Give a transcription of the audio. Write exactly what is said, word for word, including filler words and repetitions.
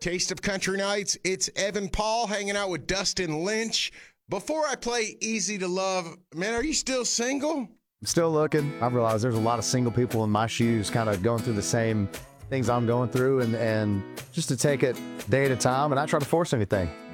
Taste of Country Nights. It's Evan Paul hanging out with Dustin Lynch. Before I play Easy to Love, man, are you still single? I'm still looking. I realize there's a lot of single people in my shoes kind of going through the same things I'm going through, and, and just to take it day at a time and not try to force anything.